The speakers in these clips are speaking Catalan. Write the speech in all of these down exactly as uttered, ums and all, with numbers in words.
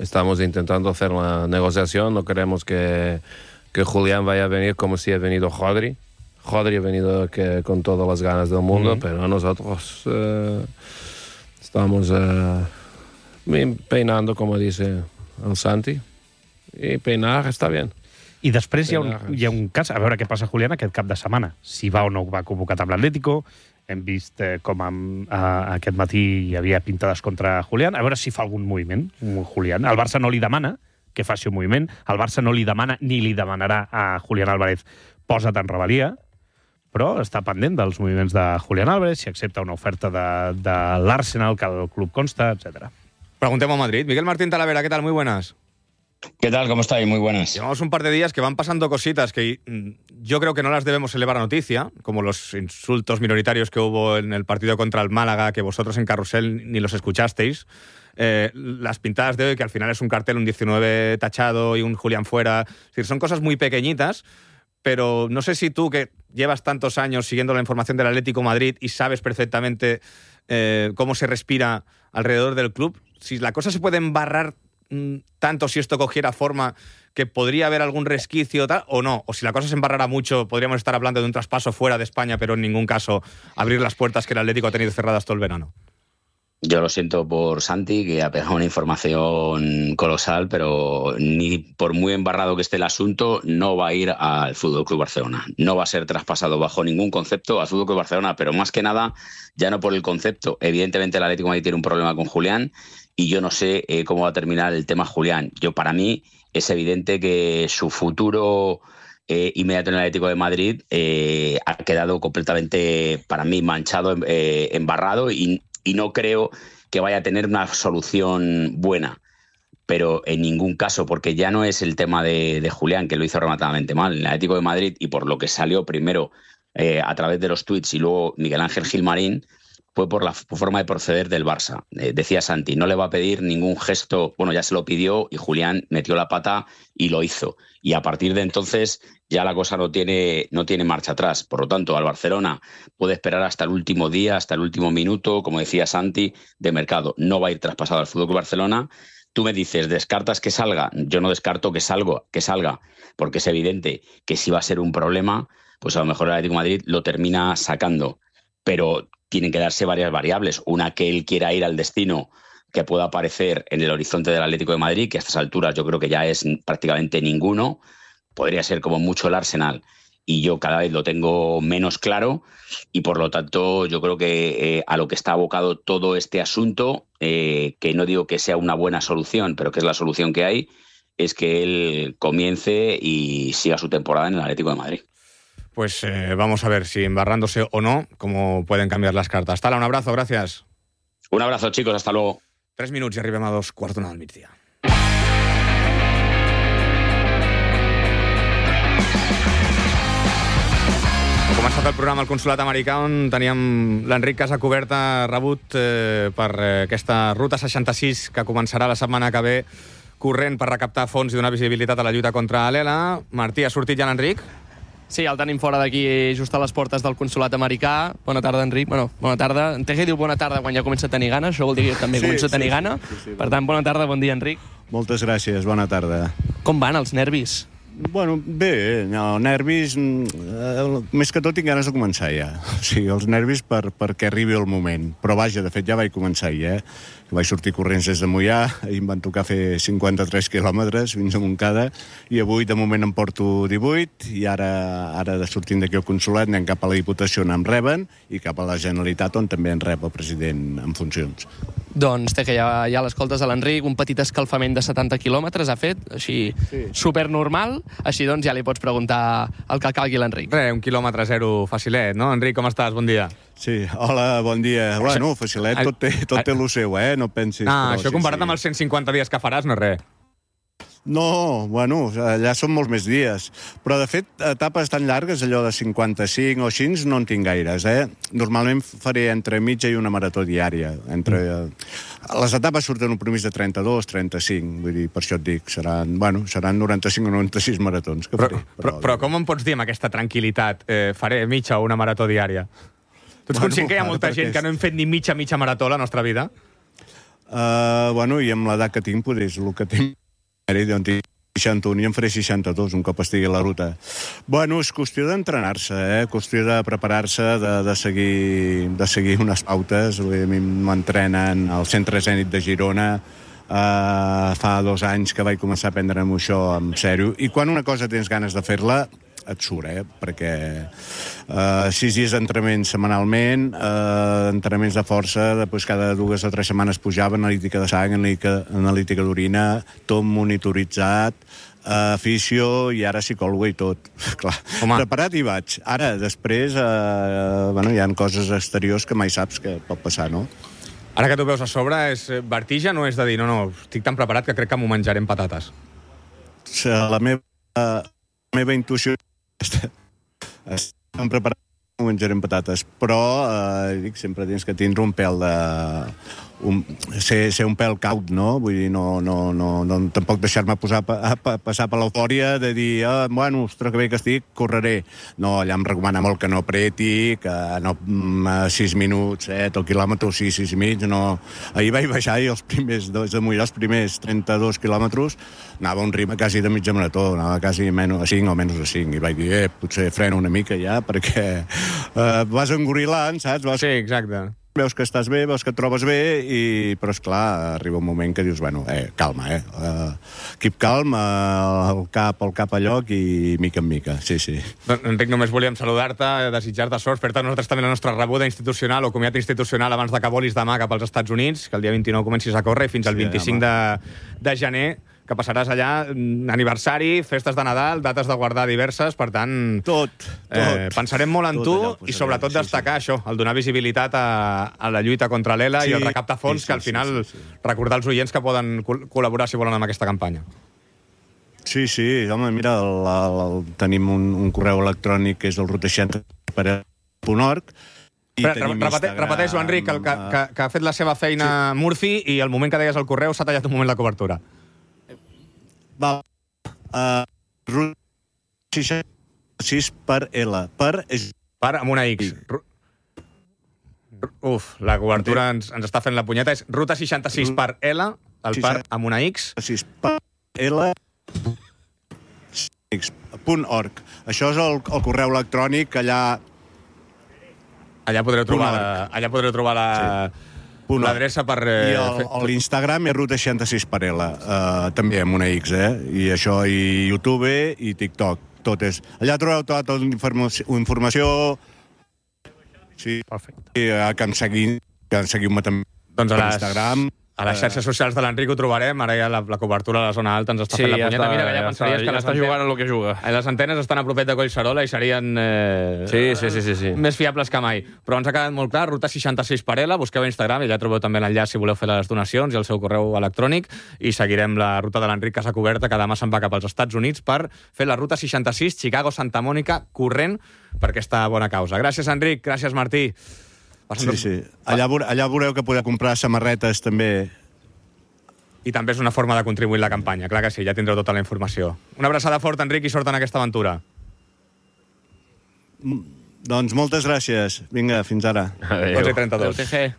estamos intentando hacer la negociación. No queremos que, que Julián vaya a venir como si ha venido Rodri. Rodri ha venido que, con todas las ganas del mundo, mm. pero nosotros eh, estamos eh, peinando, como dice el Santi, i peinar està bé. I després hi ha, un, hi ha un cas, a veure què passa Julián aquest cap de setmana, si va o no va convocat amb l'Atlético. Hem vist eh, com amb, eh, aquest matí hi havia pintades contra Julián, a veure si fa algun moviment, Julián. El Barça no li demana que faci un moviment, el Barça no li demana ni li demanarà a Julián Álvarez posa't en rebel·lia, però està pendent dels moviments de Julián Álvarez, si accepta una oferta de, de l'Arsenal, que el club consta, etcétera. Preguntemos a Madrid. Miguel Martín Talavera, ¿qué tal? Muy buenas. ¿Qué tal? ¿Cómo estáis? Muy buenas. Llevamos un par de días que van pasando cositas que yo creo que no las debemos elevar a noticia, como los insultos minoritarios que hubo en el partido contra el Málaga, que vosotros en Carrusel ni los escuchasteis. Eh, las pintadas de hoy, que al final es un cartel, un diecinueve tachado y un Julián fuera. Es decir, son cosas muy pequeñitas, pero no sé si tú, que llevas tantos años siguiendo la información del Atlético de Madrid y sabes perfectamente eh, cómo se respira alrededor del club, si la cosa se puede embarrar mmm, tanto si esto cogiera forma que podría haber algún resquicio tal, o no, o si la cosa se embarrara mucho, podríamos estar hablando de un traspaso fuera de España, pero en ningún caso abrir las puertas que el Atlético ha tenido cerradas todo el verano. Yo lo siento por Santi, que ha pegado una información colosal, pero ni por muy embarrado que esté el asunto, no va a ir al F C Barcelona. No va a ser traspasado bajo ningún concepto al F C Barcelona, pero más que nada, ya no por el concepto. Evidentemente el Atlético de Madrid tiene un problema con Julián y yo no sé eh, cómo va a terminar el tema Julián. Yo, para mí, es evidente que su futuro eh, inmediato en el Atlético de Madrid eh, ha quedado completamente, para mí, manchado, eh, embarrado y Y no creo que vaya a tener una solución buena, pero en ningún caso, porque ya no es el tema de, de Julián, que lo hizo rematadamente mal en el Atlético de Madrid, y por lo que salió primero eh, a través de los tuits y luego Miguel Ángel Gilmarín, fue por la forma de proceder del Barça. Eh, decía Santi, no le va a pedir ningún gesto, bueno, ya se lo pidió y Julián metió la pata y lo hizo. Y a partir de entonces ya la cosa no tiene, no tiene marcha atrás. Por lo tanto, al Barcelona puede esperar hasta el último día, hasta el último minuto, como decía Santi, de mercado. No va a ir traspasado al F C Barcelona. Tú me dices, ¿descartas que salga? Yo no descarto que salga, que salga, porque es evidente que si va a ser un problema, pues a lo mejor el Atlético de Madrid lo termina sacando. Pero tienen que darse varias variables. Una, que él quiera ir al destino que pueda aparecer en el horizonte del Atlético de Madrid, que a estas alturas yo creo que ya es prácticamente ninguno. Podría ser como mucho el Arsenal, y yo cada vez lo tengo menos claro, y por lo tanto yo creo que eh, a lo que está abocado todo este asunto, eh, que no digo que sea una buena solución, pero que es la solución que hay, es que él comience y siga su temporada en el Atlético de Madrid. Pues eh, vamos a ver si embarrándose o no, cómo pueden cambiar las cartas. Tala, un abrazo, gracias. Un abrazo, chicos, hasta luego. Tres minuts i arribem a dos quarts d'una del migdia. Ha començat el programa al Consolat Americà, on teníem l'Enric Casacuberta rebut eh, per eh, aquesta Ruta seixanta-sis que començarà la setmana que ve corrent per recaptar fons i donar visibilitat a la lluita contra l'ELA. Martí, ha sortit ja l'Enric? Sí, el tenim fora d'aquí, just a les portes del Consolat Americà. Bona tarda, Enric. Bueno, bona tarda. En Teje diu bona tarda quan ja comença a tenir gana. Això vol dir que també sí, comença a tenir sí, gana. Sí, sí, sí. Per tant, bona tarda, bon dia, Enric. Moltes gràcies, bona tarda. Com van els nervis? Bueno, bé, no, nervis... Eh, més que tot tinc ganes de començar ja. O sigui, els nervis per, perquè arribi el moment. Però vaja, de fet ja vaig començar ahir, eh? Vaig sortir corrents des de Moià, ahir em van tocar fer cinquanta-tres quilòmetres fins a Montcada, i avui de moment em porto divuit, i ara, ara de sortint d'aquí al Consolat anem cap a la Diputació on em reben, i cap a la Generalitat on també en rep el president en funcions. Doncs té que ja, ja l'escoltes a l'Enric, un petit escalfament de setanta quilòmetres ha fet, així sí. Supernormal, així doncs ja li pots preguntar el que calgui a l'Enric. Re, un quilòmetre zero facilet, no? Enric, com estàs? Bon dia. Sí, hola, bon dia. Bueno, facilet, tot té, tot té lo seu, eh? No pensis... Ah, però, això sí, comparat sí. amb els cent cinquanta dies que faràs no és res. No, bueno, allà són molts més dies. Però, de fet, etapes tan llargues, allò de cinquanta-cinc o així, no en tinc gaires, eh? Normalment faré entre mitja i una marató diària. Entre... Les etapes surten un promís de trenta-dos, trenta-cinc, vull dir, per això et dic, seran, bueno, seran noranta-cinc o noranta-sis maratons que faré. Però, però, però com em pots dir amb aquesta tranquil·litat, eh, faré mitja o una marató diària? Tu ets bueno, conscient que hi ha molta gent que no hem fet ni mitja, mitja marató a la nostra vida? Uh, bueno, i amb l'edat que tinc, pues, és el que tinc. D'on tinc seixanta-un i en faré seixanta-dos, un cop estigui a la ruta. Bueno, és qüestió d'entrenar-se, eh? Qüestió de preparar-se, de, de, seguir, de seguir unes pautes. A mi m'entrenen al Centre Zènit de Girona. Uh, fa dos anys que vaig començar a prendre'm això en sèrio. I quan una cosa tens ganes de fer-la, et surt, eh? Perquè uh, sis dies d'entrenament setmanalment, uh, entrenaments de força, després cada dues o tres setmanes pujava, analítica de sang, analítica, analítica d'orina, tot monitoritzat, uh, fisio i ara psicòloga i tot. Clar, home, preparat hi vaig. Ara, després, uh, bueno, hi ha coses exteriors que mai saps que pot passar, no? Ara que tu veus a sobre, és vertigen o és de dir, no, no, estic tan preparat que crec que m'ho menjaré amb patates? La meva, uh, la meva intuïció estem preparats per menjar amb patates, però eh, dic, sempre tens que tindre un pèl de... Un, ser, ser un pèl caut, no? Vull dir, no, no, no, no tampoc deixar-me posar, a, a, passar per l'eufòria de dir, ah, bueno, ostres, que bé que estic, correré. No, allà em recomana molt que no apreti, que no sis minuts, set, el quilòmetre, sis, sis i mig, no... Ahir vaig baixar i els primers, des de Mollà, els primers trenta-dos quilòmetres, anava a un ritme quasi de mitja marató, anava quasi a, menys, a cinc o menys de cinc, i vaig dir, eh, potser freno una mica ja, perquè eh, vas engorilant, saps? Vas... Sí, exacte. Veus que estàs bé, veus que et trobes bé, i... però, esclar, arriba un moment que dius, bueno, eh, calma, eh? Uh, keep calm, uh, el cap al cap a lloc i mica en mica, sí, sí. Doncs, Enric, només volíem saludar-te, desitjar-te sort, fer-te nosaltres també la nostra rebuda institucional o comiat institucional abans de que volis demà cap als Estats Units, que el dia vint-i-nou comencis a córrer i fins al sí, vint-i-cinc de, de gener, que passaràs allà, aniversari, festes de Nadal, dates de guardar diverses, per tant... Tot, tot. Eh, pensarem molt en tot tu i sobretot destacar sí, sí. això, el donar visibilitat a, a la lluita contra l'E L A sí, i el recaptar fons, sí, sí, que al final sí, sí, sí. recordar als oients que poden col col·laborar si volen amb aquesta campanya. Sí, sí, home, mira, el, el, el, tenim un, un correu electrònic que és el ruta seixanta per punt org. Repeteix, repeteix-ho, Enric, el que, que, que ha fet la seva feina sí. Murphy i el moment que deies el correu s'ha tallat un moment la cobertura. Va, uh, ruta seixanta-sis per L. Per... Per amb una X. Uf, la cobertura ens, ens està fent la punyeta. És ruta seixanta-sis per L, el per amb una X. sis per L punt org. Això és el, el correu electrònic, allà... Allà podreu trobar la, allà podreu trobar la... Sí. L'adreça per... Eh, I l'Instagram és ruta seixanta-sis per L, uh, també amb una X, eh? I això, i YouTube, i TikTok, tot és... Allà trobeu tota la informació... Sí, perfecte. I uh, que em seguin, que em seguiu-me també doncs per Instagram... A les xarxes socials de l'Enric ho trobarem, ara ja la, la cobertura a la zona alta ens està sí, fent la punyeta. Està, Mira que ja, ja pensaries està, que ja està jugant en el que juga. Les antenes estan a propet de Collserola i serien eh, sí, sí, sí, sí, sí. més fiables que mai. Però ens ha quedat molt clar, ruta seixanta-sis per L, busqueu a Instagram i allà trobeu també l'enllaç si voleu fer les donacions i el seu correu electrònic i seguirem la ruta de l'Enric Casa Coberta, que demà se'n va cap als Estats Units per fer la ruta seixanta-sis Chicago-Santa Mònica corrent per aquesta bona causa. Gràcies, Enric. Gràcies, Martí. Sí, sí. Allà, allà veureu que podeu comprar samarretes també. I també és una forma de contribuir a la campanya. Clar que sí, ja tindreu tota la informació. Una abraçada forta, Enric, i sort en aquesta aventura. Doncs moltes gràcies. Vinga, fins ara. Adéu. dotze i trenta-dos. Adéu, T G.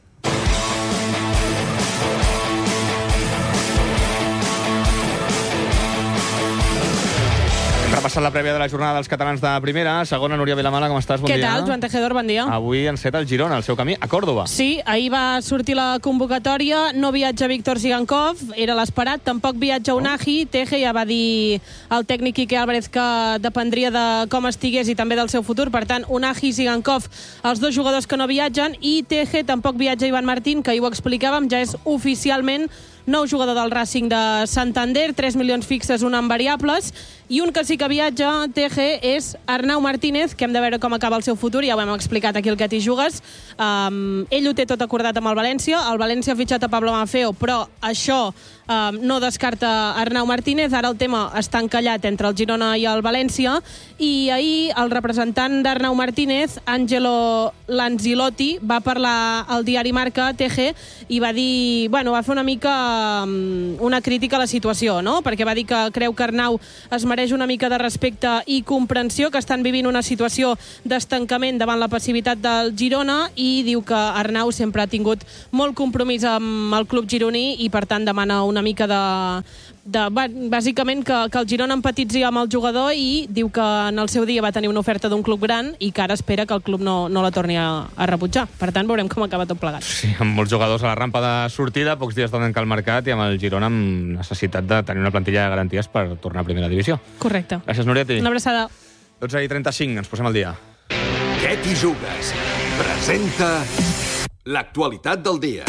Repassant la prèvia de la jornada dels catalans de primera. Segona, Núria Vilamala, com estàs? Bon Què dia. tal, Joan Tejedor? Bon dia. Avui enceta el Girona, el seu camí a Còrdova. Sí, ahir va sortir la convocatòria, no viatja Víctor Zigankov, era l'esperat, tampoc viatja Unagi, Teje ja va dir el tècnic Quique Álvarez que dependria de com estigués i també del seu futur, per tant, Unagi i Zigankov, els dos jugadors que no viatgen, i Teje tampoc viatja Ivan Martín, que ahir ho explicàvem, ja és oficialment nou jugador del Racing de Santander, tres milions fixes, un en variables, i un que sí que viatja, T G, és Arnau Martínez, que hem de veure com acaba el seu futur, ja ho hem explicat aquí al Que t'hi jugues. Um, ell ho té tot acordat amb el València, el València ha fitxat a Pablo Maffeo, però això Uh, no descarta Arnau Martínez. Ara el tema està encallat entre el Girona i el València, i ahir el representant d'Arnau Martínez, Angelo Lanzilotti, va parlar al diari Marca, T G, i va dir, bueno, va fer una mica um, una crítica a la situació, no? Perquè va dir que creu que Arnau es mereix una mica de respecte i comprensió, que estan vivint una situació d'estancament davant la passivitat del Girona, i diu que Arnau sempre ha tingut molt compromís amb el club gironí i per tant demana una mica de... de bàsicament que, que el Girona empatitzi amb el jugador, i diu que en el seu dia va tenir una oferta d'un club gran i que ara espera que el club no, no la torni a, a rebutjar. Per tant, veurem com acaba tot plegat. Sí, amb molts jugadors a la rampa de sortida, pocs dies de tancar el mercat, i amb el Girona amb necessitat de tenir una plantilla de garanties per tornar a primera divisió. Correcte. Gràcies, Núria. Una abraçada. dotze i trenta-cinc, ens posem al dia. Què t'hi jugues? Presenta l'actualitat del dia.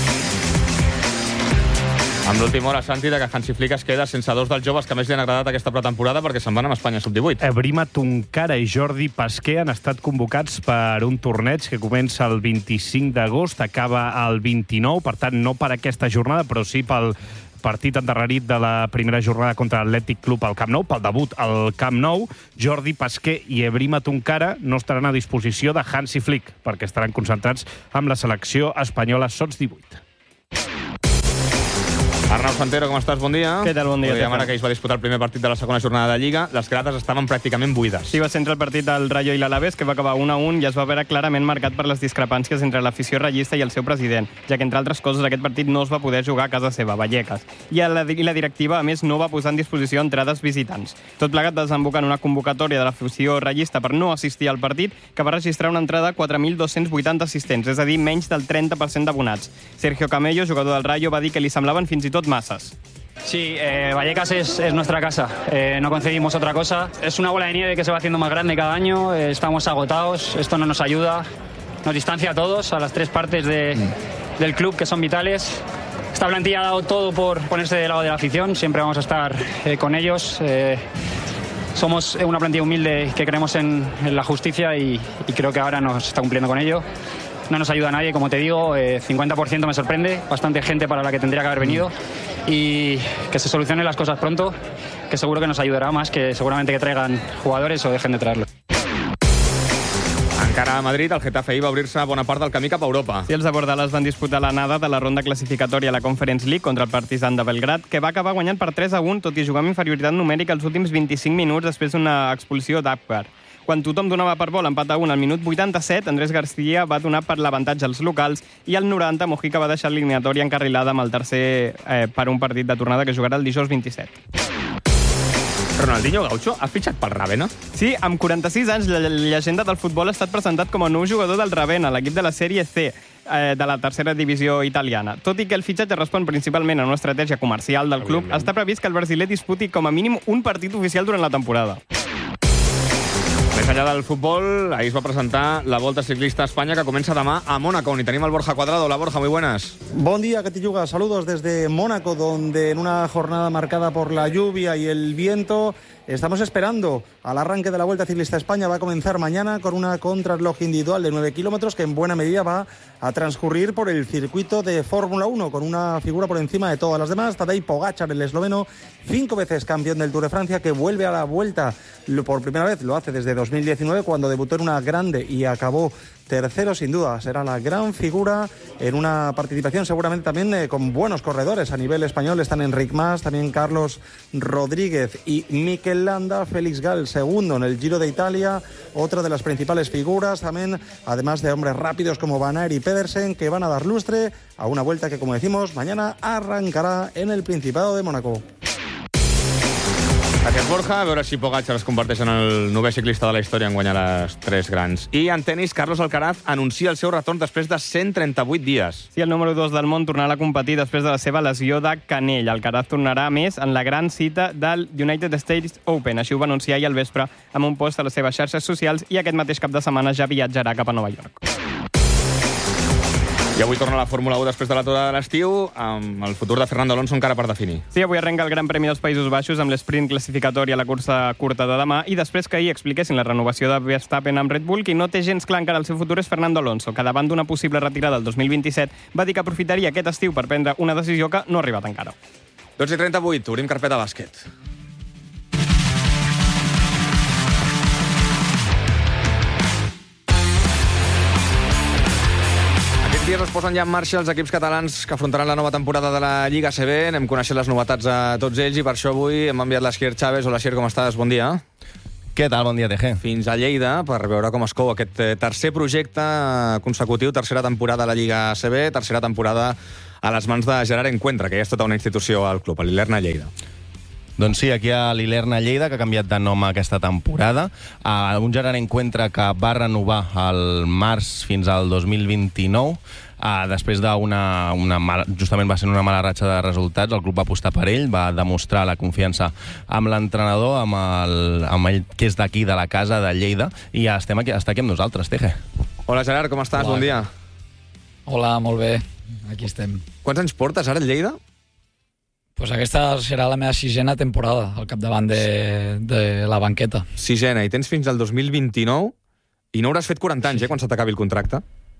Amb l'última hora, Santi, que Hansi Flick es queda sense dos dels joves que més li han agradat aquesta pretemporada perquè se'n van amb Espanya sub divuit. Brima Tunkara i Jordi Pasquer han estat convocats per un torneig que comença el vint-i-cinc d'agost, acaba el vint-i-nou, per tant, no per aquesta jornada, però sí pel partit endarrerit de la primera jornada contra l'Atlètic Club al Camp Nou, pel debut al Camp Nou. Jordi Pasquer i Brima Tunkara no estaran a disposició de Hansi Flick perquè estaran concentrats amb la selecció espanyola sots divuit. Arnau Santero, com estàs? Bon dia. Què tal? Bon dia. Podríem ara que ahir es va disputar el primer partit de la segona jornada de Lliga. Les grades estaven pràcticament buides. Sí, va ser entre el partit del Rayo i l'Alaves, que va acabar un a un i es va veure clarament marcat per les discrepàncies entre l'afició rayista i el seu president, ja que, entre altres coses, aquest partit no es va poder jugar a casa seva, Vallecas. I la, i la directiva, a més, no va posar en disposició entrades visitants. Tot plegat desemboca en una convocatòria de l'afició rayista per no assistir al partit, que va registrar una entrada de quatre mil dos-cents vuitanta assistents, és a dir, menys del trenta per cent d'abonats. Sergio Camello, jugador del Rayo, va dir que li semblaven fins i tot masses. Sí, eh, Vallecas es, es nuestra casa, eh, no concebimos otra cosa. Es una bola de nieve que se va haciendo más grande cada año, eh, estamos agotados, esto no nos ayuda, nos distancia a todos, a las tres partes de, del club que son vitales. Esta plantilla ha dado todo por ponerse del lado de la afición, siempre vamos a estar eh, con ellos. Eh, somos una plantilla humilde que creemos en, en la justicia y, y creo que ahora nos está cumpliendo con ello. No nos ayuda a nadie, como te digo, eh, cincuenta por ciento me sorprende, bastante gente para la que tendría que haber venido, y que se solucionen las cosas pronto, que seguro que nos ayudará más que seguramente que traigan jugadores o dejen de traerlos. Encara a Madrid, el Getafe ahir va obrir-se bona part del camí cap a Europa. Sí, els de Bordalàs van disputar l'anada de la ronda classificatòria a la Conference League contra el Partizan de Belgrad, que va acabar guanyant per tres a un, tot i jugar amb inferioritat numèrica els últims vint-i-cinc minuts després d'una expulsió d'Akbar. Quan tothom donava per bo l'empat a un al minut vuitanta-set, Andrés García va donar per l'avantatge als locals i al noranta Mojica va deixar l'eliminatòria encarrilada amb el tercer eh, per un partit de tornada que jugarà el dijous vint-i-set. Ronaldinho Gaucho ha fitxat pel Ravenna? Sí, amb quaranta-sis anys, la llegenda del futbol ha estat presentat com a nou jugador del Ravenna, l'equip de la Sèrie C, eh, de la tercera divisió italiana. Tot i que el fitxatge respon principalment a una estratègia comercial del club, està previst que el brasiler disputi com a mínim un partit oficial durant la temporada. Més enllà del futbol, ahir es va presentar la Volta Ciclista a Espanya, que comença demà a Mónaco, on hi tenim el Borja Cuadrado. Hola, Borja, muy buenas. Buen día, Catilluga. Saludos desde Mónaco, donde en una jornada marcada por la lluvia y el viento estamos esperando al arranque de la Vuelta Ciclista a España. Va a comenzar mañana con una contrarreloj individual de nueve kilómetros que en buena medida va a transcurrir por el circuito de Fórmula uno, con una figura por encima de todas las demás, Tadej Pogačar, el esloveno, cinco veces campeón del Tour de Francia, que vuelve a la Vuelta por primera vez, lo hace desde dos mil diecinueve, cuando debutó en una grande y acabó tercero. Sin duda será la gran figura en una participación seguramente también eh, con buenos corredores a nivel español. Están Enric Mas, también Carlos Rodríguez y Mikel Landa. Félix Gall, segundo en el Giro de Italia, otra de las principales figuras también, además de hombres rápidos como Van Aert y Pedersen, que van a dar lustre a una Vuelta que, como decimos, mañana arrancará en el Principado de Mónaco. Gràcies, Borja. A veure si Pogačar es converteix en el novè ciclista de la història en guanyar les tres grans. I en tenis, Carlos Alcaraz anuncia el seu retorn després de cent trenta-vuit dies. Sí, el número dos del món tornarà a competir després de la seva lesió de canell. Alcaraz tornarà, a més, en la gran cita del United States Open. Així ho va anunciar ahir al vespre amb un post a les seves xarxes socials, i aquest mateix cap de setmana ja viatjarà cap a Nova York. I avui torna la Fórmula u després de l'aturada de l'estiu, amb el futur de Fernando Alonso encara per definir. Sí, avui arrenca el Gran Premi dels Països Baixos amb l'esprint classificatori a la cursa curta de demà, i després que ahir expliquessin la renovació de Verstappen amb Red Bull, qui no té gens clar encara el seu futur és Fernando Alonso, que davant d'una possible retirada el dos mil vint-i-set va dir que aprofitaria aquest estiu per prendre una decisió que no ha arribat encara. dotze i trenta-vuit, obrim carpeta bàsquet. Aquests dies es posen ja en marxa els equips catalans que afrontaran la nova temporada de la Lliga A C B. N'hem coneixet les novetats a tots ells i per això avui hem enviat l'Asier Chávez. Hola, Asier, com estàs? Bon dia. Què tal? Bon dia, T G. Fins a Lleida, per veure com es cou aquest tercer projecte consecutiu, tercera temporada a la Lliga A C B, tercera temporada a les mans de Gerard Encuentra, que ja és tota una institució al club, a l'Ilerna Lleida. Doncs sí, aquí a l'Ilerna Lleida, que ha canviat de nom aquesta temporada. Uh, un Gerard Encuentra que va renovar el març fins al dos mil vint-i-nou. Uh, després d'una... Una mala, justament va ser una mala ratxa de resultats, el club va apostar per ell, va demostrar la confiança amb l'entrenador, amb, el, amb ell que és d'aquí, de la casa, de Lleida, i ja estem aquí, està aquí amb nosaltres, T G. Hola, Gerard, com estàs? Hola. Bon dia. Hola, molt bé. Aquí estem. Quants anys portes ara al Lleida? Pues aquesta serà la meva sisena temporada al capdavant de, de la banqueta. Sisena, i tens fins al dos mil vint-i-nou i no hauràs fet quaranta anys, eh, quan se t'acabi el contracte?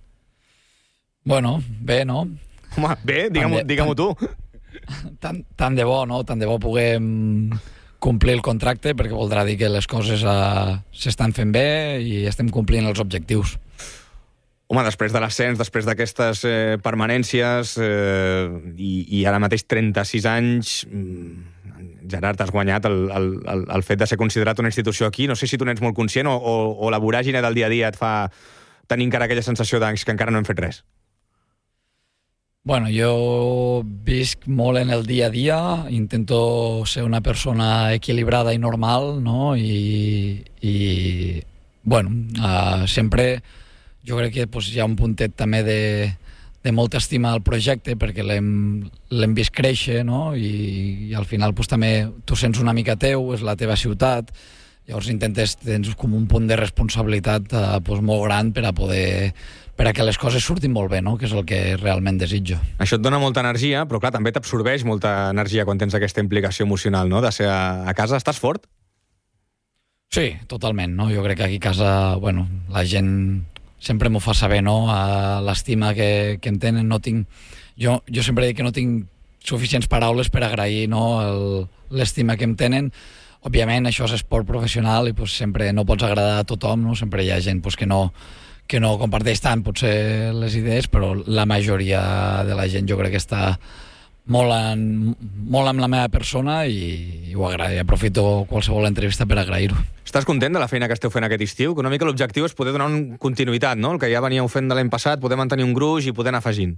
Bueno, bé, no? Home, bé, digue-m'ho digue tu. Tant, tant de bo, no? Tant de bo puguem complir el contracte, perquè voldrà dir que les coses uh, s'estan fent bé i estem complint els objectius. Home, després de l'ascens, després d'aquestes eh, permanències eh, i, i ara mateix trenta-sis anys, Gerard, has guanyat el, el, el, el fet de ser considerat una institució aquí. No sé si tu n'ets molt conscient o, o, o la voràgine del dia a dia et fa tenir encara aquella sensació d'anys que encara no hem fet res. Bueno, jo visc molt en el dia a dia, intento ser una persona equilibrada i normal, no? I, i bueno, uh, sempre jo crec que pues, hi ha un puntet també de, de molta estima al projecte perquè l'hem vist créixer, no? I, i al final pues, també tu sents una mica teu, és la teva ciutat, llavors intentes, tens com un punt de responsabilitat uh, pues, molt gran per a poder per a que les coses surtin molt bé, no? Que és el que realment desitjo. Això et dona molta energia, però clar, també t'absorbeix molta energia quan tens aquesta implicació emocional, no? De ser a, a casa. Estàs fort? Sí, totalment, no? Jo crec que aquí a casa, bueno, la gent sempre m'ho fa saber, no? A l'estima que, que em tenen, no tinc... Jo, jo sempre dic que no tinc suficients paraules per agrair, no? L'estima que em tenen. Òbviament, això és esport professional i pues, sempre no pots agradar a tothom, no? Sempre hi ha gent pues, que no... que no comparteix tant potser les idees, però la majoria de la gent jo crec que està molt, en, molt amb la meva persona i, i ho agraï. Aprofito qualsevol entrevista per agrair-ho. Estàs content de la feina que esteu fent aquest estiu? Que una mica l'objectiu és poder donar una continuïtat, no? El que ja veníeu fent de l'any passat, poder mantenir un gruix i poder anar afegint.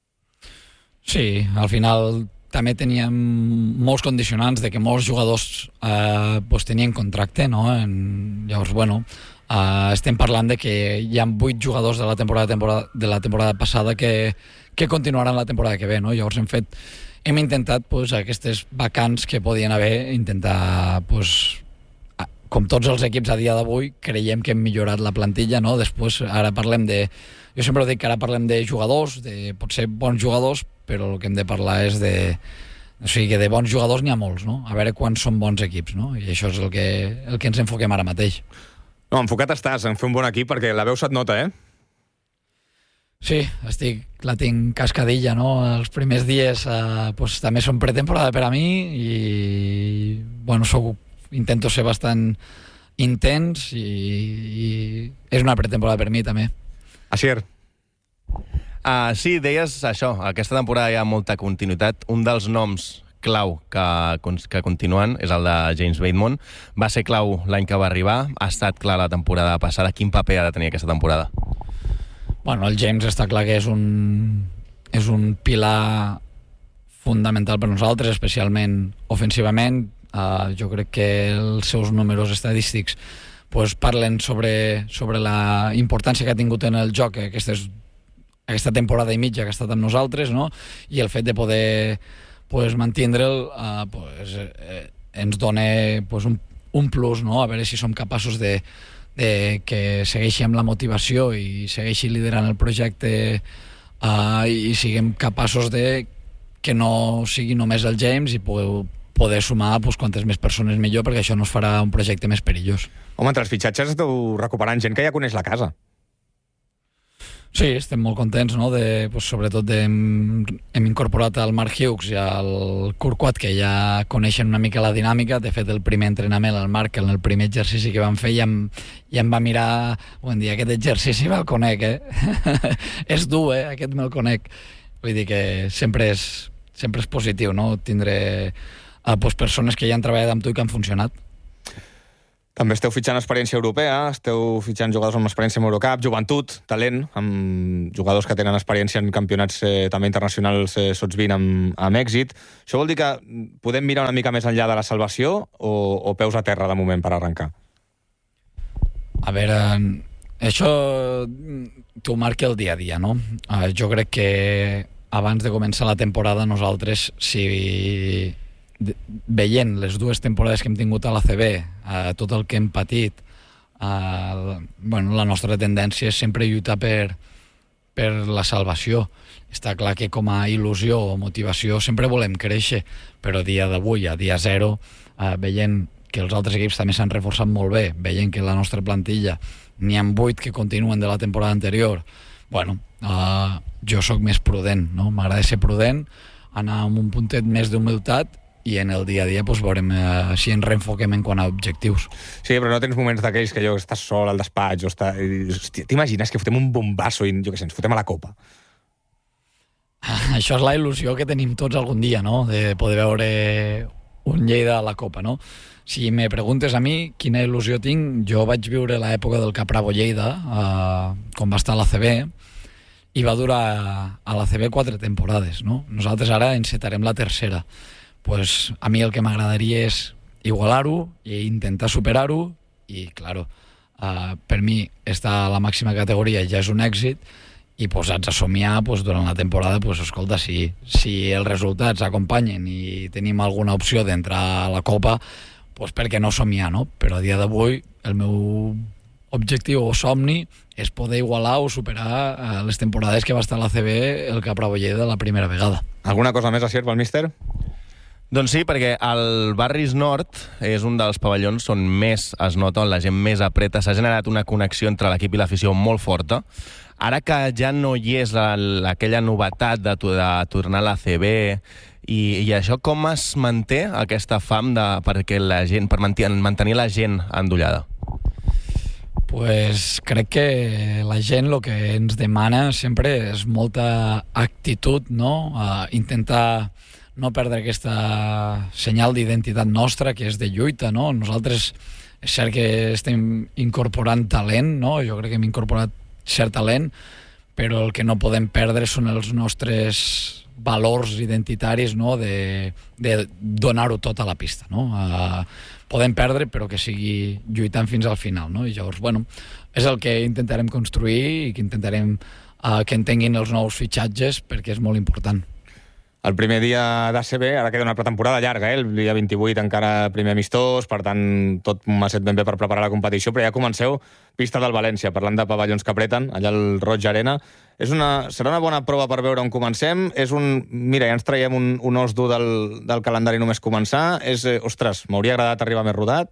Sí, al final també teníem molts condicionants de que molts jugadors eh, pues tenien contracte, no? En, llavors, bueno, Uh, estem parlant de que hi ha vuit jugadors de la temporada, temporada de la temporada passada que, que continuaran la temporada que ve, no? Llavors hem fet hem intentat pues, aquestes vacants que podien haver, intentar pues, com tots els equips a dia d'avui creiem que hem millorat la plantilla, no? Després ara parlem de jo sempre dic que ara parlem de jugadors, de potser bons jugadors, però el que hem de parlar és de o sigui que de bons jugadors n'hi ha molts, no? A veure quants són bons equips, no? I això és el que, el que ens enfoquem ara mateix. No, enfocat estàs en fer un bon equip perquè la veu se't nota, eh? Sí, estic, la tinc cascadilla, no? Els primers dies eh, pues, també són pretemporada per a mi i bueno, soc, intento ser bastant intens i, i és una pretemporada per mi també. Asier. Uh, sí, deies això, aquesta temporada hi ha molta continuïtat. Un dels noms clau que, que continuen és el de James Bateman. Va ser clau l'any que va arribar, ha estat clar la temporada passada. Quin paper ha de tenir aquesta temporada? Bueno, el James està clar que és un, és un pilar fundamental per nosaltres, especialment ofensivament. Uh, jo crec que els seus números estadístics pues, parlen sobre, sobre la importància que ha tingut en el joc aquestes, aquesta temporada i mitja que ha estat amb nosaltres, no? I el fet de poder pues, mantindre'l uh, pues, eh, ens dona pues, un, un plus, no? A veure si som capaços de, de que segueixi amb la motivació i segueixi liderant el projecte uh, i siguem capaços de que no sigui només el James i poder, poder sumar pues, quantes més persones millor, perquè això no es farà un projecte més perillós. Home, entre els fitxatges esteu recuperant gent que ja coneix la casa. Sí, estem molt contents, no? De, pues, sobretot de, hem, hem incorporat el Mark Hughes i el Kurquat, que ja coneixen una mica la dinàmica. De fet, el primer entrenament, el Mark, en el primer exercici que vam fer, ja em, ja em va mirar, bon dia, aquest exercici me'l conec, eh? És dur, eh? Aquest me'l conec. Vull dir que sempre és, sempre és positiu, no? Tindre eh, pues, persones que ja han treballat amb tu i que han funcionat. També esteu fitxant experiència europea, esteu fitxant jugadors amb experiència en Eurocup, joventut, talent, amb jugadors que tenen experiència en campionats eh, també internacionals eh, sots vint amb, amb èxit. Això vol dir que podem mirar una mica més enllà de la salvació o, o peus a terra de moment per arrencar? A veure, això t'ho marca el dia a dia, no? Uh, jo crec que abans de començar la temporada nosaltres, si... veient les dues temporades que hem tingut a l'A C B, eh, tot el que hem patit, eh, bueno, la nostra tendència és sempre lluitar per, per la salvació. Està clar que com a il·lusió o motivació sempre volem créixer, però a dia d'avui, a dia zero, eh, veient que els altres equips també s'han reforçat molt bé, veient que la nostra plantilla n'hi ha vuit que continuen de la temporada anterior, bueno, eh, jo sóc més prudent, no? M'agrada ser prudent, anar amb un puntet més d'humilitat i en el dia a dia doncs, veurem eh, si ens reenfoquem en quant a objectius. Sí, però no tens moments d'aquells que jo estàs sol al despatx o està... T'imagines que fotem un bombasso i jo què sé, ens fotem a la Copa? Això és la il·lusió que tenim tots algun dia, no? De poder veure un Lleida a la Copa, no? Si me preguntes a mi quina il·lusió tinc, jo vaig viure l'època del Capravo Lleida, eh, quan va estar a l'A C B, i va durar a l'A C B quatre temporades, no? Nosaltres ara encetarem la tercera. Pues a mi el que m'agradaria és igualar-ho i intentar superar-ho i, claro, uh, per mi estar a la màxima categoria ja és un èxit i posats a somiar pues, durant la temporada, pues, escolta, si, si els resultats acompanyen i tenim alguna opció d'entrar a la Copa, pues, per què no somiar, no? Però a dia d'avui el meu objectiu o somni és poder igualar o superar uh, les temporades que va estar a l'A C B el Capravo Lleida la primera vegada. Alguna cosa més a cert pel míster? Doncs sí, perquè el Barris Nord és un dels pavellons on més es nota, on la gent més apreta. S'ha generat una connexió entre l'equip i l'afició molt forta. Ara que ja no hi és la, la, aquella novetat de, de tornar a l'A C B i, i això, com es manté aquesta fam de, perquè la gent, per mantenir, mantenir la gent endollada? Pues crec que la gent el que ens demana sempre és molta actitud, no? Uh, intentar no perdre aquesta senyal d'identitat nostra, que és de lluita, no? Nosaltres, és cert que estem incorporant talent, no? Jo crec que hem incorporat cert talent, però el que no podem perdre són els nostres valors identitaris, no? De, de donar-ho tot a la pista, no? Uh, podem perdre, però que sigui lluitant fins al final, no? I llavors, bueno, és el que intentarem construir i que intentarem uh, que entenguin els nous fitxatges, perquè és molt important. El primer dia d'A C B, ara queda una pretemporada llarga, eh? El dia vint-i-vuit encara primer amistós, per tant, tot m'ha set ben bé per preparar la competició, però ja comenceu pista del València, parlant de pavellons que apreten, allà al Roig Arena. És una, serà una bona prova per veure on comencem? És un... Mira, ja ens traiem un, un os dur del, del calendari només començar. És, eh, ostres, m'hauria agradat arribar més rodat?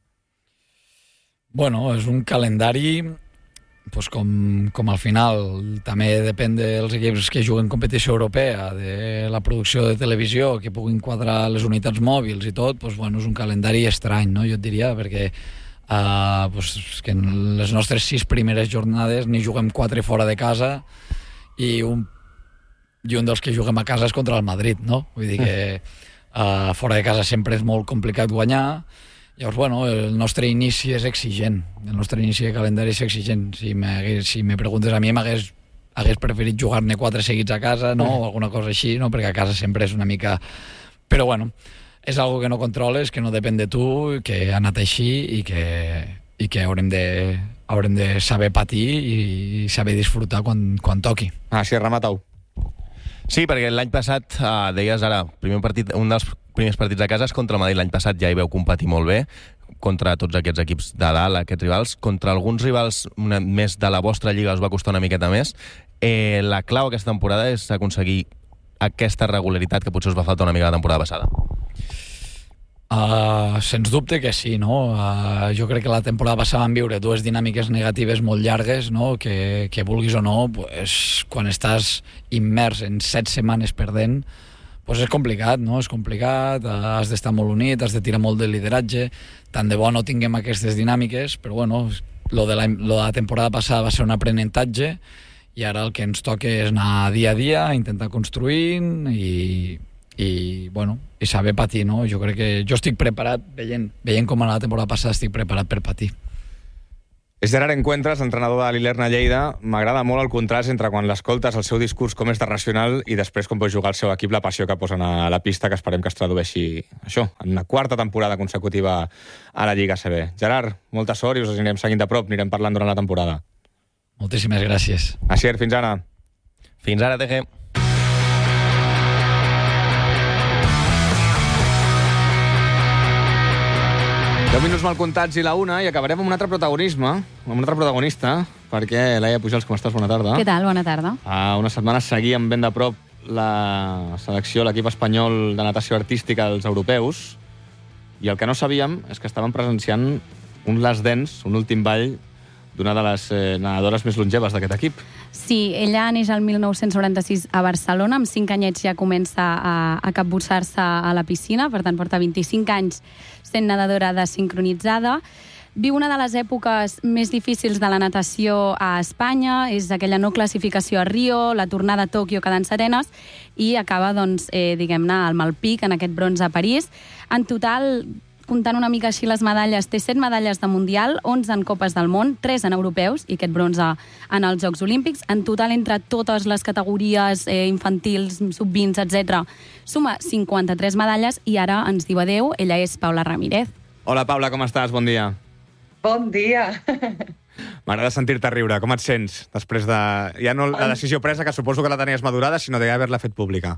Bueno, és un calendari... Pues com, com al final també depèn dels equips que juguen competició europea, de la producció de televisió, que puguin quadrar les unitats mòbils i tot, pues, bueno, és un calendari estrany, no? Jo et diria, perquè uh, pues, que en les nostres sis primeres jornades ni juguem quatre fora de casa i un, i un dels que juguem a casa és contra el Madrid, no? Vull dir que uh, fora de casa sempre és molt complicat guanyar. Llavors, bueno, el nostre inici és exigent, el nostre inici de calendari és exigent. Si, si me preguntes a mi, m'hagués hagués preferit jugar-ne quatre seguits a casa, no? O alguna cosa així, no? Perquè a casa sempre és una mica... Però, bueno, és algo que no controles, que no depèn de tu, que ha anat així i que, i que haurem de, haurem de saber patir i saber disfrutar quan, quan toqui. Ah, sí, Ramatau. Sí, perquè l'any passat, eh, deies ara, primer partit, un dels primers partits a casa és contra el Madrid. L'any passat ja hi veu competir molt bé contra tots aquests equips de dalt, aquests rivals. Contra alguns rivals una, més de la vostra lliga us va costar una miqueta més. Eh, la clau aquesta temporada és aconseguir aquesta regularitat que potser us va faltar una mica la temporada passada. Uh, sens dubte que sí, no? Uh, jo crec que la temporada passada vam viure dues dinàmiques negatives molt llargues, no? Que, que vulguis o no, pues, quan estàs immers en set setmanes perdent, pues és complicat, no? És complicat, uh, has d'estar molt unit, has de tirar molt de lideratge, tant de bo no tinguem aquestes dinàmiques, però bueno, lo de la, lo de la temporada passada va ser un aprenentatge i ara el que ens toca és anar dia a dia, intentar construir i... i, bueno, i saber patir, no? Jo crec que jo estic preparat, veient, veient com a la temporada passada estic preparat per patir. És Gerard Encuentres, entrenador de l'Ilerna Lleida. M'agrada molt el contrast entre quan l'escoltes el seu discurs com és de racional i després com pot jugar el seu equip, la passió que posen a la pista, que esperem que es tradueixi això, en una quarta temporada consecutiva a la Lliga A C B. Gerard, molta sort i us anirem seguint de prop, anirem parlant durant la temporada. Moltíssimes gràcies. Asier, fins ara. Fins ara, T G. deu minuts mal comptats i la una, i acabarem amb un altre protagonisme, amb un altre protagonista, perquè, Laia Pujals, com estàs? Bona tarda. Què tal? Bona tarda. Fa unes setmanes seguíem ben de prop la selecció, l'equip espanyol de natació artística dels europeus, i el que no sabíem és que estaven presenciant un last dance, un últim ball, d'una de les eh, nedadores més longeves d'aquest equip. Sí, ella neix el mil nou-cents noranta-sis a Barcelona, amb cinc anyets ja comença a, a capbussar-se a la piscina, per tant porta vint-i-cinc anys sent nedadora desincronitzada. Viu una de les èpoques més difícils de la natació a Espanya, és aquella no classificació a Rio, la tornada a Tòquio quedant serenes, i acaba, doncs, eh, diguem-ne, al Malpic, en aquest bronze a París. En total, comptant una mica així les medalles, té set medalles de Mundial, onze en Copes del Món, tres en europeus i aquest bronze en els Jocs Olímpics. En total, entre totes les categories eh, infantils, sub vint, etcètera, suma cinquanta-tres medalles i ara ens diu adeu. Ella és Paula Ramírez. Hola, Paula, com estàs? Bon dia. Bon dia. M'agrada sentir-te riure. Com et sents després de... Ja no la decisió presa, que suposo que la tenies madurada, sinó d'haver-la fet pública.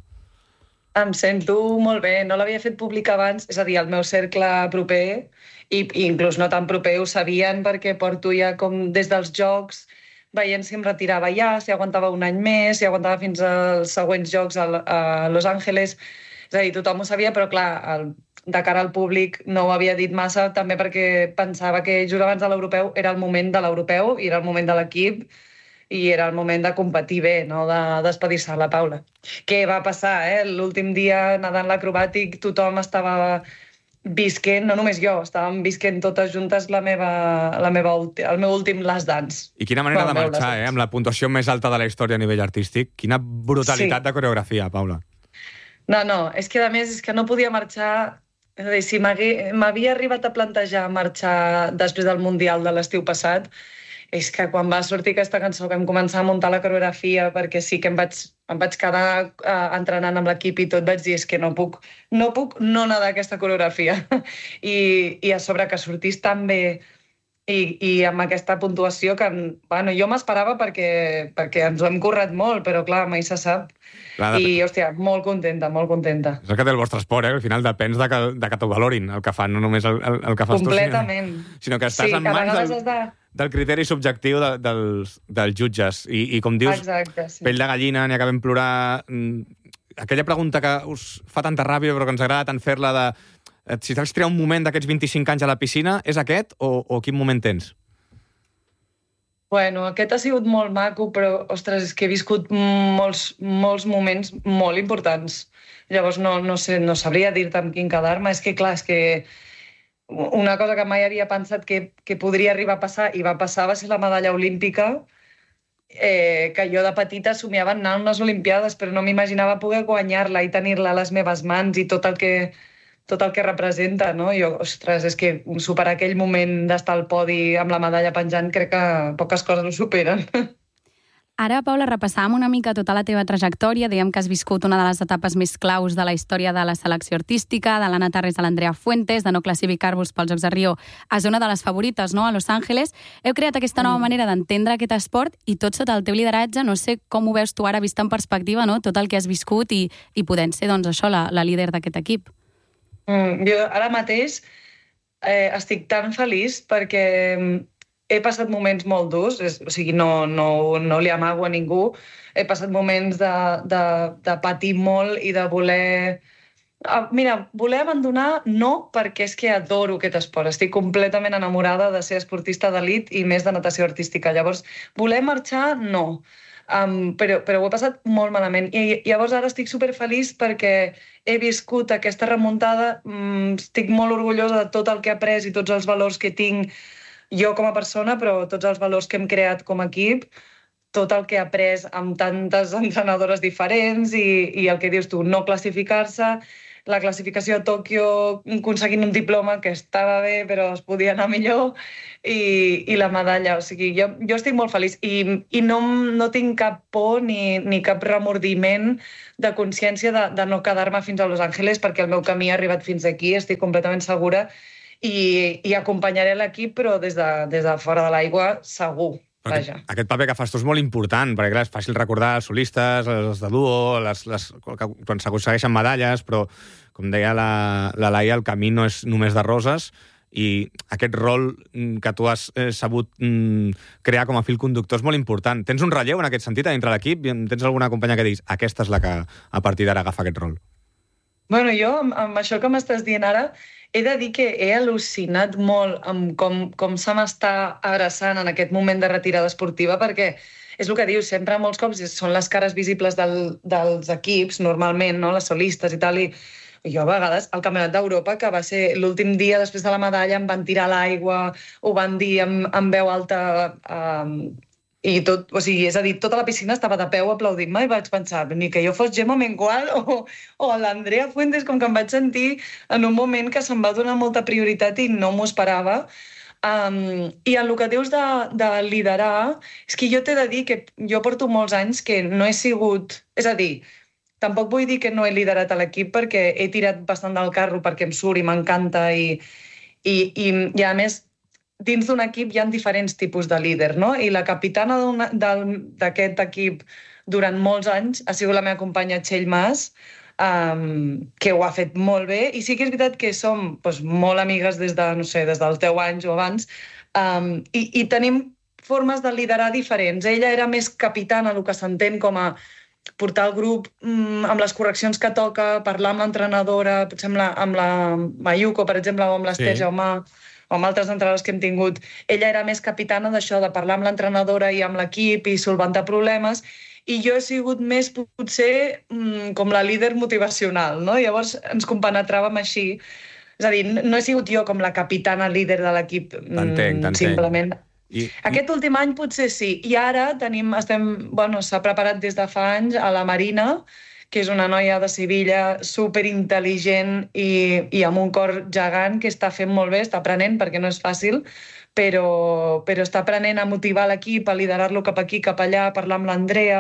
Em sento molt bé, no l'havia fet pública abans, és a dir, el meu cercle proper, i, i inclús no tan proper, ho sabien perquè porto ja com des dels Jocs veient si em retirava ja, si aguantava un any més, si aguantava fins als següents Jocs a, a Los Angeles. És a dir, tothom ho sabia, però clar, el, de cara al públic no ho havia dit massa, també perquè pensava que just abans de l'europeu era el moment de l'europeu, i era el moment de l'equip, i era el moment de competir bé, no de despedir-se a la Paula. Què va passar, eh? L'últim dia, nedant l'acrobàtic, tothom estava visquent, no només jo, estàvem visquent totes juntes la meva, la meva, el meu últim last dance. I quina manera de marxar, eh? Amb la puntuació més alta de la història a nivell artístic. Quina brutalitat sí. de coreografia, Paula. No, no, és que a més és que no podia marxar... És a dir, si m'havia arribat a plantejar marxar després del Mundial de l'estiu passat, és que quan va sortir aquesta cançó vam començar a muntar la coreografia, perquè sí que em vaig, em vaig quedar uh, entrenant amb l'equip i tot, vaig dir, és que no puc no puc no nedar aquesta coreografia. I, i a sobre que sortís tan bé i, i amb aquesta puntuació que, bueno, jo m'esperava perquè, perquè ens ho hem currat molt, però clar, mai se sap. Clar, I, hòstia, molt contenta, molt contenta. És el que té el vostre esport, eh? Al final depèn de que, de que t'ho valorin, el que fan, no només el, el, el que fas completament. tu, sinó, sinó que estàs sí, en mans del, de... del criteri subjectiu de, dels, dels jutges. I, I com dius, exacte, sí. Pell de gallina, n'hi acabem plorar... Aquella pregunta que us fa tanta ràbia, però que ens agrada tant fer-la de... Si t'has triat un moment d'aquests vint-i-cinc anys a la piscina, és aquest o, o quin moment tens? Bueno, aquest ha sigut molt maco, però, ostres, és que he viscut molts, molts moments molt importants. Llavors no, no, sé, no sabria dir-te amb quin quedar-me. És que, clar, és que una cosa que mai havia pensat que, que podria arribar a passar, i va passar, va ser la medalla olímpica, eh, que jo de petita somiava anar a unes Olimpiades, però no m'imaginava poder guanyar-la i tenir-la a les meves mans i tot el que... tot el que representa, no? Jo, ostres, és que superar aquell moment d'estar al podi amb la medalla penjant, crec que poques coses ho superen. Ara, Paula, repassàvem una mica tota la teva trajectòria, dèiem que has viscut una de les etapes més claus de la història de la selecció artística, de l'Anna Tarrés a l'Andrea Fuentes, de no classificar-vos pels Jocs de Rio a ser una de les favorites, no?, a Los Angeles. Heu creat aquesta nova manera d'entendre aquest esport i tot sota el teu lideratge. No sé com ho veus tu ara vist en perspectiva, no?, tot el que has viscut i, i podent ser, doncs, això, la, la líder d'aquest equip. Mm, jo ara mateix eh, estic tan feliç perquè he passat moments molt durs, és, o sigui, no, no, no li amago a ningú, he passat moments de, de, de patir molt i de voler Mira, voler abandonar no, perquè és que adoro aquest esport. Estic completament enamorada de ser esportista d'elit i més de natació artística. Llavors, voler marxar, no. Um, però, però ho he passat molt malament. I llavors ara estic superfeliç perquè he viscut aquesta remuntada. Um, estic molt orgullosa de tot el que he après i tots els valors que tinc jo com a persona, però tots els valors que hem creat com a equip, tot el que he après amb tantes entrenadores diferents i, i el que dius tu, no classificar-se, la classificació a Tòquio aconseguint un diploma que estava bé però es podia anar millor i, i la medalla. O sigui, jo, jo estic molt feliç i, i no, no tinc cap por ni, ni cap remordiment de consciència de, de no quedar-me fins a Los Angeles perquè el meu camí ha arribat fins aquí, estic completament segura i, i acompanyaré l'equip però des de, des de fora de l'aigua segur. Aquest, aquest paper que fas tu és molt important, perquè clar, és fàcil recordar els solistes, els de duo, les, les, quan s'aconsegueixen medalles, però, com deia la, la Laia, el camí no és només de roses, i aquest rol que tu has eh, sabut mm, crear com a fil conductor és molt important. Tens un relleu en aquest sentit dintre l'equip? Tens alguna companya que diguis, aquesta és la que a partir d'ara agafa aquest rol? Bueno, jo, amb, amb això que m'estàs dient ara, he de dir que he al·lucinat molt amb com, com se m'està abraçant en aquest moment de retirada esportiva, perquè és el que dius, sempre molts cops són les cares visibles del, dels equips, normalment, no? Les solistes i tal, i jo a vegades, al Campionat d'Europa, que va ser l'últim dia després de la medalla, em van tirar a l'aigua, ho van dir amb, amb veu alta, um, i tot, o sigui, és a dir, tota la piscina estava de peu aplaudint-me i vaig pensar, ni que jo fos Gemma Mengual o, o l'Andrea Fuentes, com que em vaig sentir en un moment que se'm va donar molta prioritat i no m'ho esperava. Um, I en el que dius de, de liderar, és que jo t'he de dir que jo porto molts anys que no he sigut... És a dir, tampoc vull dir que no he liderat a l'equip perquè he tirat bastant del carro perquè em surt i m'encanta i, i, i, i a més dins d'un equip hi ha diferents tipus de líder, no? I la capitana d'aquest equip durant molts anys ha sigut la meva companya Txell Mas, um, que ho ha fet molt bé, i sí que és veritat que som doncs, molt amigues des, de, no sé, des dels deu anys o abans, um, i, i tenim formes de liderar diferents. Ella era més capitana, el que s'entén com a portar el grup um, amb les correccions que toca, parlar amb l'entrenadora, potser amb la, amb la Mayuko, per exemple, o amb l'Ester sí. Jaume, o amb altres entrenadors que hem tingut. Ella era més capitana d'això, de parlar amb l'entrenadora i amb l'equip i solventar problemes, i jo he sigut més, potser, mmm, com la líder motivacional, no? Llavors ens compenetràvem així. És a dir, no he sigut jo com la capitana líder de l'equip, t'entenc, t'entenc. Simplement. I, Aquest i... últim any potser sí. I ara tenim, estem, bueno, s'ha preparat des de fa anys a la Marina, que és una noia de Sevilla superintel·ligent i, i amb un cor gegant que està fent molt bé, està aprenent perquè no és fàcil, però, però està aprenent a motivar l'equip, a liderar-lo cap aquí, cap allà, a parlar amb l'Andrea,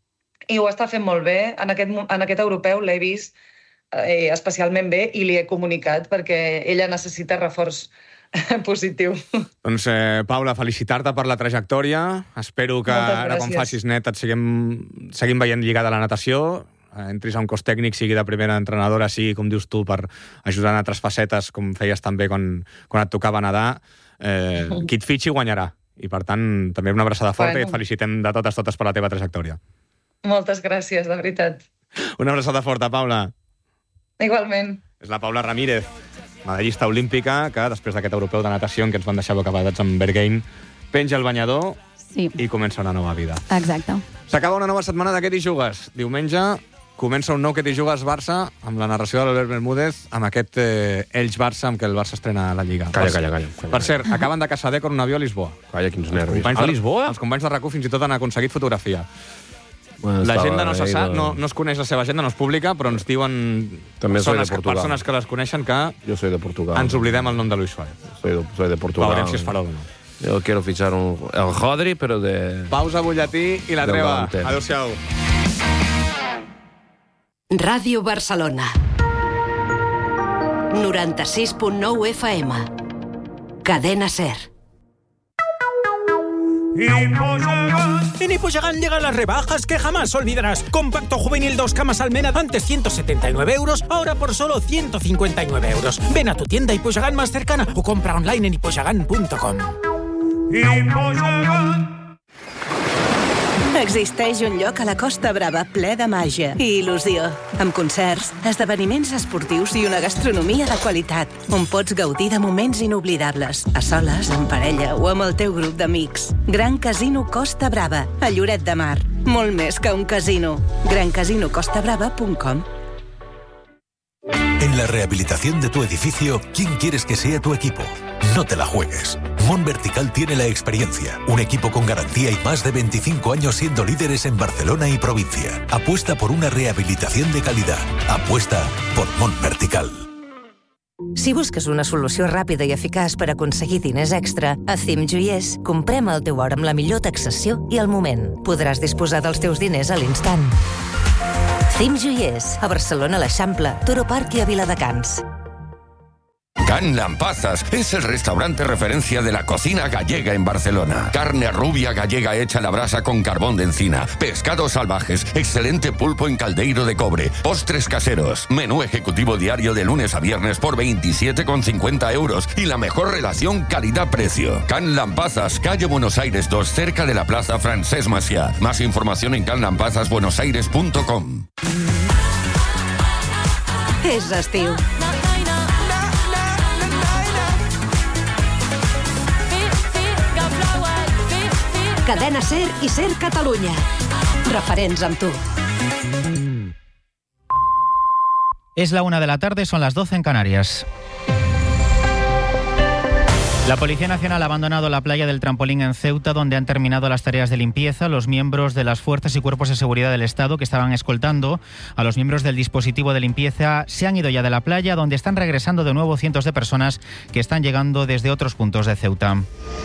i ho està fent molt bé. En aquest, en aquest europeu l'he vist eh, especialment bé i li he comunicat perquè ella necessita reforç positiu. Doncs, eh, Paula, felicitar-te per la trajectòria. Espero que ara, quan facis net, et seguim, seguim veient lligada a la natació, entris a un cos tècnic, sigui de primera entrenadora, sigui, com dius tu, per ajudar en altres facetes, com feies també quan, quan et tocava nedar. Eh, qui et fitxi guanyarà. I, per tant, també una abraçada forta bueno. I et felicitem de totes, totes per la teva trajectòria. Moltes gràcies, de veritat. Una abraçada forta, Paula. Igualment. És la Paula Ramírez, medallista olímpica, que després d'aquest europeu de natació en què ens van deixar bocabadats amb Berghain, penja el banyador sí. I comença una nova vida. Exacte. S'acaba una nova setmana de Què t'hi jugues? Diumenge comença un nou Què t'hi jugues Barça, amb la narració de l'Albert Bermúdez, amb aquest eh, Elx-Barça, amb què el Barça estrena la Lliga. Calla, calla, calla. calla per cert, calla. Acaben de Caçader con un avió a Lisboa. Calla, quins nervis. A Lisboa? Els companys de RAC u fins i tot han aconseguit fotografia. Bueno, l'agenda no se sap, no, no es coneix la seva agenda, no es publica, però ens diuen també persones, de que, persones que les coneixen que Yo soy de Portugal. ens oblidem el nom de Luis Suárez. Soy de, soy de Portugal. Veurem si és farol o no. Yo quiero fichar un, el Hodri, però de... Pausa, butlletí i la treva. Adéu-siau. Ràdio Barcelona. noranta-sis punt nou F M. Cadena SER. En Hipoyagán llegan las rebajas que jamás olvidarás. Compacto juvenil dos camas Almena, antes ciento setenta y nueve euros, ahora por solo ciento cincuenta y nueve euros. Ven a tu tienda Hipoyagán más cercana o compra online en hipoyagán punto com. Existeix un lloc a la Costa Brava ple de màgia i il·lusió, amb concerts, esdeveniments esportius i una gastronomia de qualitat, on pots gaudir de moments inoblidables, a soles, en parella o amb el teu grup d'amics. Gran Casino Costa Brava, a Lloret de Mar. Molt més que un casino. gran casino costa brava punto com. En la rehabilitación de tu edificio, ¿quién quieres que sea tu equipo? No te la juegues. Mon Vertical tiene la experiencia, un equipo con garantía y más de veinticinco años siendo líderes en Barcelona y provincia. Apuesta por una rehabilitación de calidad. Apuesta por Mon Vertical. Si busques una solució ràpida i eficaç per aconseguir diners extra, a Cim Joiers comprem el teu or amb la millor taxació i al moment. Podràs disposar dels teus diners a l'instant. Cim Joiers, a Barcelona, l'Eixample, Toro Park i a Viladecans. Can Lampazas es el restaurante referencia de la cocina gallega en Barcelona. Carne rubia gallega hecha a la brasa con carbón de encina, pescados salvajes, excelente pulpo en caldeiro de cobre, postres caseros, menú ejecutivo diario de lunes a viernes por veintisiete con cincuenta euros y la mejor relación calidad-precio. Can Lampazas, calle Buenos Aires dos, cerca de la Plaza Francesc Macià. Más información en can lampazas buenos aires punto com. És estiu. Cadena SER i SER Catalunya. Referents amb tu. Es la una de la tarde, son las doce en Canarias. La Policía Nacional ha abandonado la playa del Trampolín en Ceuta, donde han terminado las tareas de limpieza. Los miembros de las fuerzas y cuerpos de seguridad del Estado que estaban escoltando a los miembros del dispositivo de limpieza se han ido ya de la playa, donde están regresando de nuevo cientos de personas que están llegando desde otros puntos de Ceuta.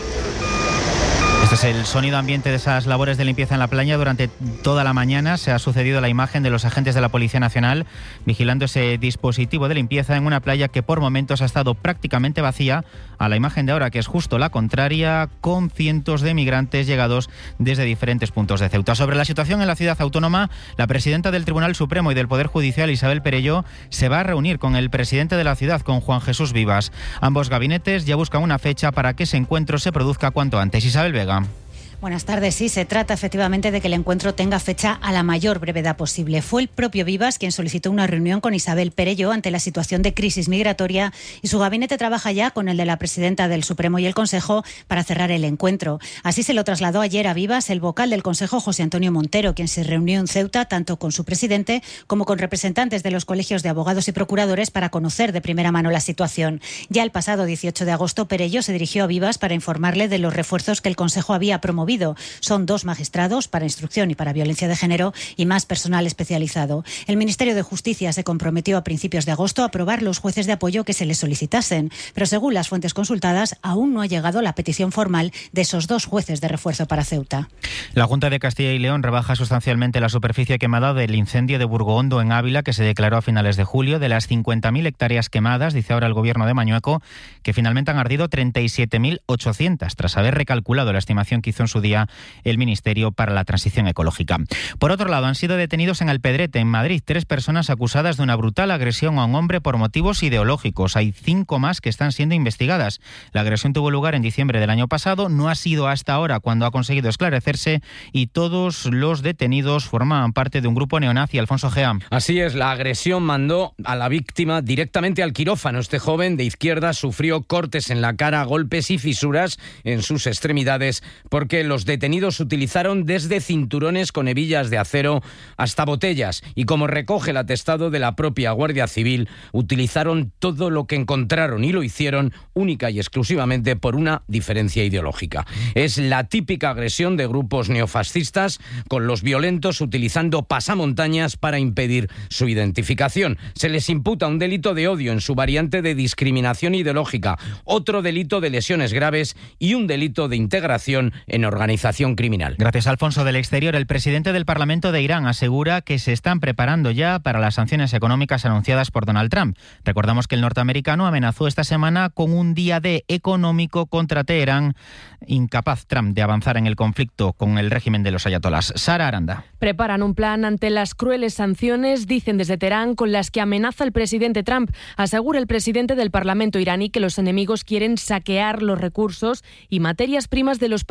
Este es el sonido ambiente de esas labores de limpieza en la playa. Durante toda la mañana se ha sucedido la imagen de los agentes de la Policía Nacional vigilando ese dispositivo de limpieza en una playa que por momentos ha estado prácticamente vacía, a la imagen de ahora que es justo la contraria, con cientos de migrantes llegados desde diferentes puntos de Ceuta. Sobre la situación en la ciudad autónoma, la presidenta del Tribunal Supremo y del Poder Judicial, Isabel Perelló, se va a reunir con el presidente de la ciudad, con Juan Jesús Vivas. Ambos gabinetes ya buscan una fecha para que ese encuentro se produzca cuanto antes. Isabel Vega. Buenas tardes. Sí, se trata efectivamente de que el encuentro tenga fecha a la mayor brevedad posible. Fue el propio Vivas quien solicitó una reunión con Isabel Perelló ante la situación de crisis migratoria y su gabinete trabaja ya con el de la presidenta del Supremo y el Consejo para cerrar el encuentro. Así se lo trasladó ayer a Vivas el vocal del Consejo, José Antonio Montero, quien se reunió en Ceuta tanto con su presidente como con representantes de los colegios de abogados y procuradores para conocer de primera mano la situación. Ya el pasado dieciocho de agosto, Perelló se dirigió a Vivas para informarle de los refuerzos que el Consejo había promovido. Son dos magistrados para instrucción y para violencia de género y más personal especializado. El Ministerio de Justicia se comprometió a principios de agosto a aprobar los jueces de apoyo que se les solicitasen, pero según las fuentes consultadas, aún no ha llegado la petición formal de esos dos jueces de refuerzo para Ceuta. La Junta de Castilla y León rebaja sustancialmente la superficie quemada del incendio de Burgohondo en Ávila, que se declaró a finales de julio. De las cincuenta mil hectáreas quemadas, dice ahora el gobierno de Mañueco, que finalmente han ardido treinta y siete mil ochocientas, tras haber recalculado la estimación que hizo en su día el Ministerio para la Transición Ecológica. Por otro lado, han sido detenidos en Alpedrete, en Madrid, tres personas acusadas de una brutal agresión a un hombre por motivos ideológicos. Hay cinco más que están siendo investigadas. La agresión tuvo lugar en diciembre del año pasado, no ha sido hasta ahora cuando ha conseguido esclarecerse, y todos los detenidos formaban parte de un grupo neonazi. Alfonso Gea. Así es, la agresión mandó a la víctima directamente al quirófano. Este joven de izquierda sufrió cortes en la cara, golpes y fisuras en sus extremidades porque los detenidos utilizaron desde cinturones con hebillas de acero hasta botellas y, como recoge el atestado de la propia Guardia Civil, utilizaron todo lo que encontraron y lo hicieron única y exclusivamente por una diferencia ideológica. Es la típica agresión de grupos neofascistas, con los violentos utilizando pasamontañas para impedir su identificación. Se les imputa un delito de odio en su variante de discriminación ideológica, otro delito de lesiones graves y un delito de integración en organización criminal. Gracias, Alfonso. Del exterior, el presidente del Parlamento de Irán asegura que se están preparando ya para las sanciones económicas anunciadas por Donald Trump. Recordamos que el norteamericano amenazó esta semana con un día D económico contra Teherán, incapaz Trump de avanzar en el conflicto con el régimen de los ayatolás. Sara Aranda. Preparan un plan ante las crueles sanciones, dicen desde Teherán, con las que amenaza el presidente Trump. Asegura el presidente del Parlamento iraní que los enemigos quieren saquear los recursos y materias primas de los países musulmanes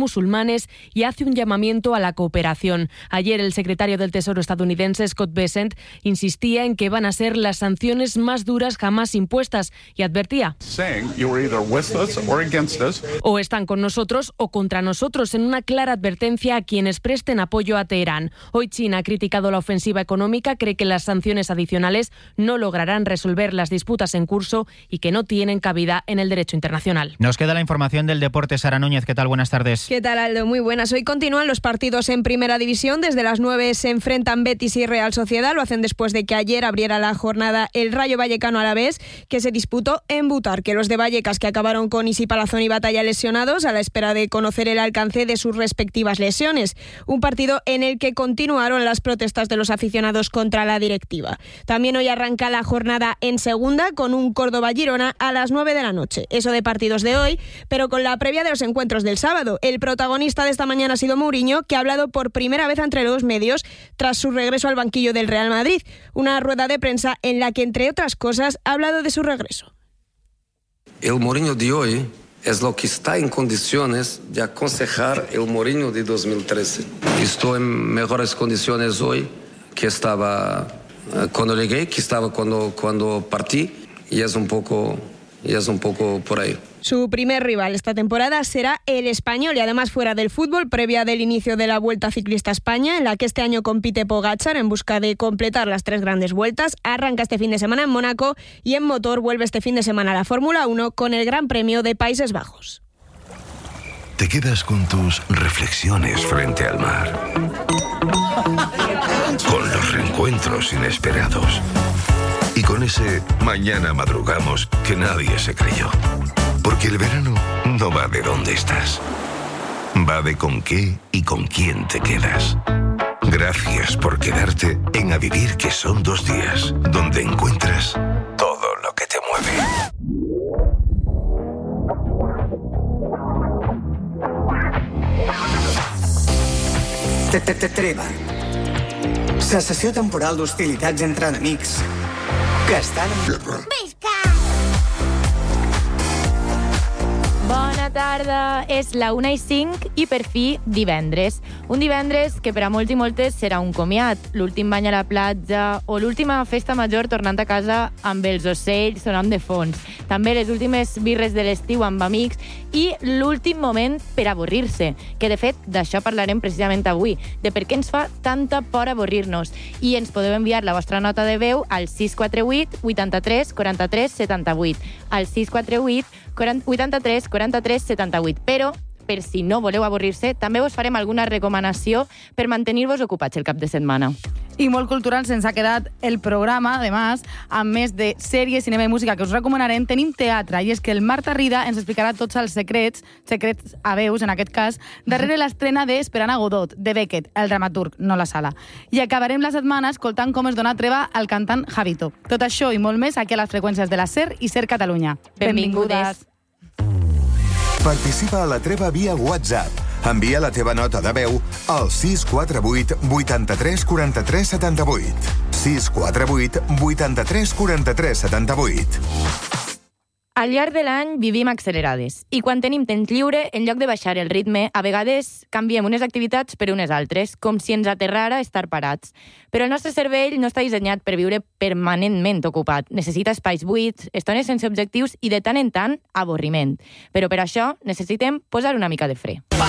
musulmanes y hace un llamamiento a la cooperación. Ayer el secretario del Tesoro estadounidense, Scott Bessent, insistía en que van a ser las sanciones más duras jamás impuestas y advertía: o están con nosotros o contra nosotros, en una clara advertencia a quienes presten apoyo a Teherán. Hoy China ha criticado la ofensiva económica, cree que las sanciones adicionales no lograrán resolver las disputas en curso y que no tienen cabida en el derecho internacional. Nos queda la información del deporte. Sara Núñez, ¿qué tal? Buenas tardes. ¿Qué tal, Aldo? Muy buenas. Hoy continúan los partidos en Primera División. Desde las nueve se enfrentan Betis y Real Sociedad. Lo hacen después de que ayer abriera la jornada el Rayo Vallecano Alavés, que se disputó en Butarque. Los de Vallecas, que acabaron con Isi Palazón y Batalla lesionados a la espera de conocer el alcance de sus respectivas lesiones. Un partido en el que continuaron las protestas de los aficionados contra la directiva. También hoy arranca la jornada en Segunda con un Córdoba-Girona a las nueve de la noche. Eso de partidos de hoy, pero con la previa de los encuentros del sábado. El protagonista de esta mañana ha sido Mourinho, que ha hablado por primera vez entre los medios tras su regreso al banquillo del Real Madrid. Una rueda de prensa en la que, entre otras cosas, ha hablado de su regreso. El Mourinho de hoy es lo que está en condiciones de aconsejar el Mourinho de dos mil trece. Estoy en mejores condiciones hoy que estaba cuando llegué, que estaba cuando, cuando partí, y es un poco, y es un poco por ahí. Su primer rival esta temporada será el Español, y además fuera del fútbol, previa del inicio de la Vuelta Ciclista a España, en la que este año compite Pogačar en busca de completar las tres grandes vueltas. Arranca este fin de semana en Mónaco y en motor vuelve este fin de semana a la Fórmula uno con el Gran Premio de Países Bajos. Te quedas con tus reflexiones frente al mar, con los reencuentros inesperados y con ese mañana madrugamos que nadie se creyó. Porque el verano no va de dónde estás, va de con qué y con quién te quedas. Gracias por quedarte en A Vivir, que son dos días, donde encuentras todo lo que te mueve. Treva. Cessació temporal d'hostilitats entre enemics que estan en guerra. Bona tarda, és la una i cinc i per fi divendres. Un divendres que per a molts i moltes serà un comiat, l'últim bany a la platja o l'última festa major tornant a casa amb els ocells sonant de fons. També les últimes birres de l'estiu amb amics i l'últim moment per avorrir-se, que de fet d'això parlarem precisament avui, de per què ens fa tanta por avorrir-nos. I ens podeu enviar la vostra nota de veu al sis quatre vuit vuitanta-tres quaranta-tres setanta-vuit, al sis quatre vuit vuitanta-tres quaranta-tres setanta-vuit. Però, per si no voleu avorrir-se, també us farem alguna recomanació per mantenir-vos ocupats el cap de setmana. I molt cultural se'ns ha quedat el programa, además, amb més de sèries, cinema i música que us recomanarem. Tenim teatre, i és que el Marta Rida ens explicarà tots els secrets, secrets a veus, en aquest cas, darrere l'estrena d'Esperant a Godot, de Beckett, el dramaturg, no la sala. I acabarem la setmana escoltant com es dona treva al cantant Javito. Tot això i molt més aquí a les freqüències de la SER i SER Catalunya. Benvingudes. Participa a la treva via WhatsApp. Envia la teva nota de veu al sis quatre vuit vuitanta-tres quaranta-tres setanta-vuit. sis quatre vuit vuitanta-tres quaranta-tres setanta-vuit. Al llarg de l'any vivim accelerades i quan tenim temps lliure, en lloc de baixar el ritme, a vegades canviem unes activitats per unes altres, com si ens aterrara estar parats. Però el nostre cervell no està dissenyat per viure permanentment ocupat. Necessita espais buits, estones sense objectius i, de tant en tant, avorriment. Però per això necessitem posar una mica de fre.